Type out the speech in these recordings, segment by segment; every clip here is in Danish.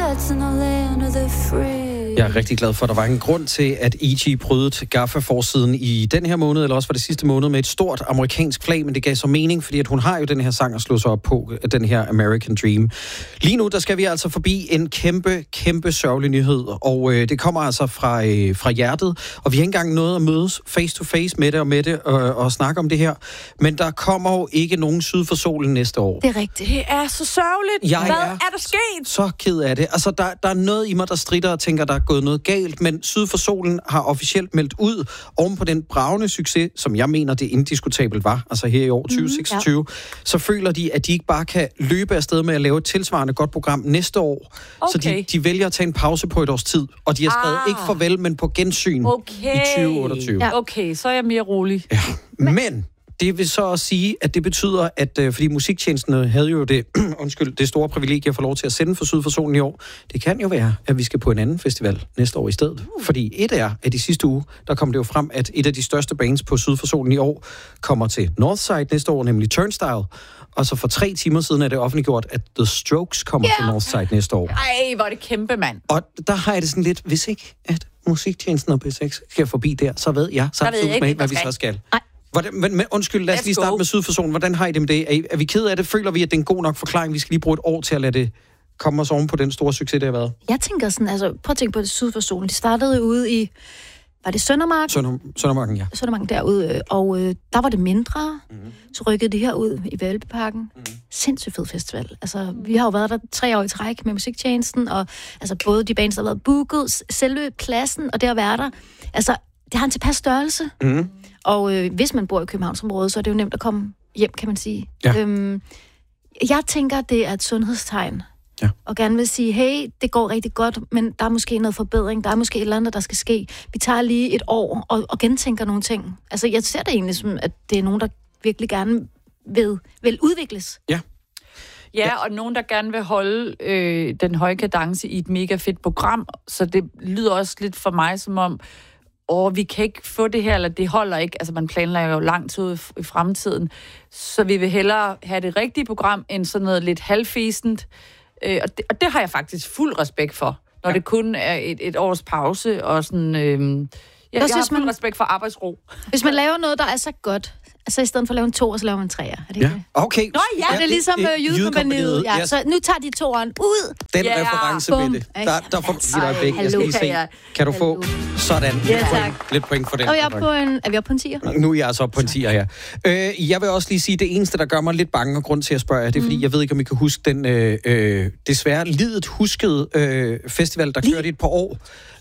hearts in the land of the free. Jeg er rigtig glad for, at der var en grund til, at E.G. brydede GAFFA-forsiden i den her måned, eller også var det sidste måned, med et stort amerikansk flag, men det gav så mening, fordi at hun har jo den her sang at slå sig op på, den her American Dream. Lige nu, der skal vi altså forbi en kæmpe sørgelig nyhed, og det kommer altså fra hjertet, og vi har ikke engang nået at mødes face to face med det og snakke om det her, men der kommer jo ikke nogen syd for solen næste år. Det er rigtigt. Det er så sørgeligt. Hvad er der sket? Så ked af det. Altså, der er noget i mig, der stritter og tænker, der er gået noget galt, men Syd for solen har officielt meldt ud oven på den bragende succes, som jeg mener, det indiskutabelt var, altså her i år 2026, så føler de, at de ikke bare kan løbe afsted med at lave et tilsvarende godt program næste år. Okay. Så de vælger at tage en pause på et års tid, og de har skrevet ikke farvel, men på gensyn i 2028. Ja. Okay, så er jeg mere rolig. Ja. Men det vil så også sige, at det betyder, at fordi musiktjenesterne havde jo det store privilegie at få lov til at sende for Syd for solen i år. Det kan jo være, at vi skal på en anden festival næste år i stedet. Fordi et er, at i sidste uge, der kom det jo frem, at et af de største bands på Syd for solen i år kommer til Northside næste år, nemlig Turnstile. Og så for 3 timer siden er det offentliggjort, at The Strokes kommer til Northside næste år. Ej, hvor er det kæmpe, mand. Og der har jeg det sådan lidt, hvis ikke at musiktjenesten og P6 skal forbi der, så ved jeg samtidig med, hvad vi så skal. Nej. Men undskyld, lad os lige starte med Syd for solen. Hvordan har I det med det? Er vi ked af det? Føler vi, at det er en god nok forklaring? Vi skal lige bruge et år til at lade det komme os oven på den store succes, det har været. Jeg tænker sådan, altså prøv at tænke på det Syd for solen. De startede ude i, var det Søndermarken? Søndermarken, ja. Søndermarken derude, og der var det mindre. Så rykkede de her ud i Valbyparken. Sindssygt fed festival. Altså, vi har jo været der 3 år i træk med musiktjenesten, og altså både de bands, der har været booket, selve pladsen, og det at være der. Altså, det har en tilpas størrelse. Og hvis man bor i Københavnsområdet, så er det jo nemt at komme hjem, kan man sige. Ja. Jeg tænker, det er et sundhedstegn. Ja. Og gerne vil sige, hey, det går rigtig godt, men der er måske noget forbedring, der er måske et eller andet, der skal ske. Vi tager lige et år og gentænker nogle ting. Altså, jeg ser det egentlig som, at det er nogen, der virkelig gerne vil udvikles. Ja. Ja, og nogen, der gerne vil holde den høje kadence i et mega fedt program. Så det lyder også lidt for mig som om, vi kan ikke få det her, eller det holder ikke. Altså, man planlægger jo langt ud i fremtiden. Så vi vil hellere have det rigtige program, end sådan noget lidt halvfæsent. Og det har jeg faktisk fuld respekt for, når det kun er et års pause, og sådan... jeg har fuld respekt for arbejdsro. Hvis man laver noget, der er så godt, altså i stedet for at lave en 2'er, så laver man en 3'er. Er det ikke det? Okay. Nå ja, det er ligesom Jydekompagniet. Ja, så nu tager de 2'eren ud. Den reference med det. Der får du et øjeblik. Jeg skal lige se. Kan du få sådan lidt point for den? Og er vi oppe på en 10'er? Nu er jeg altså oppe på en 10'er, ja. Jeg vil også lige sige, det eneste, der gør mig lidt bange, og grund til at spørge jer, det er, fordi jeg ved ikke, om I kan huske den desværre lidet huskede festival, der kørte i et par år.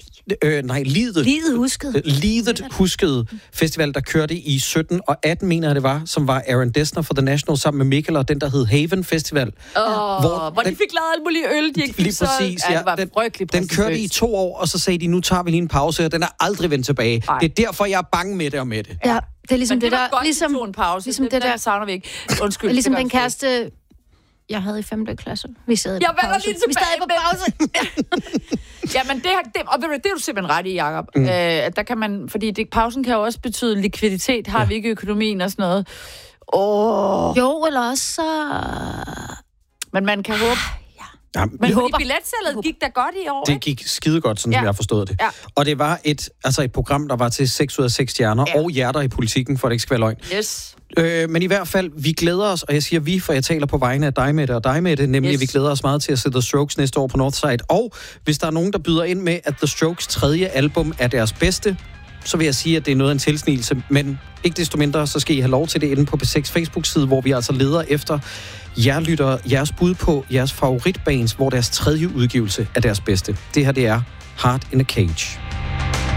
Lidet huskede festival, der kørte i 17 og 18, mener jeg det var, som var Aaron Dessner for The National sammen med Mikkel, og den, der hed Haven Festival. Hvor de fik lavet alle mulige øl, de ikke fik lige præcis, ja. Den kørte i 2 år, og så sagde de, nu tager vi lige en pause, og den er aldrig vendt tilbage. Ej. Det er derfor, jeg er bange med det og med det. Ja, det er ligesom men det der... Godt, ligesom en pause. Ligesom det der savner vi ikke. Undskyld. Ligesom den kæreste... Jeg havde i 5. klasse. Vi sad på pause. Vi sad på pause. Ja, men det er du simpelthen ret i, Jacob. Der kan man, fordi pausen kan jo også betyde likviditet. Har vi ikke økonomien og sådan noget? Jo, eller også så... Men man kan håbe... Ja, men billetsalget gik da godt i år, det gik skide godt, sådan som jeg har forstået det. Ja. Og det var et program, der var til 6 ud af 6 stjerner, og hjerter i politikken, for det ikke skal være løgn. Yes. Men i hvert fald, vi glæder os, og jeg siger vi, for jeg taler på vegne af dig, Mette, og dig, Mette, nemlig at vi glæder os meget til at se The Strokes næste år på Northside. Og hvis der er nogen, der byder ind med, at The Strokes 3. album er deres bedste, så vil jeg sige, at det er noget af en tilsnigelse, men ikke desto mindre, så skal I have lov til det inde på P6 Facebook-side, hvor vi altså leder efter jer lytter, jeres bud på jeres favoritbands, hvor deres 3. udgivelse er deres bedste. Det her, det er Heart in a Cage.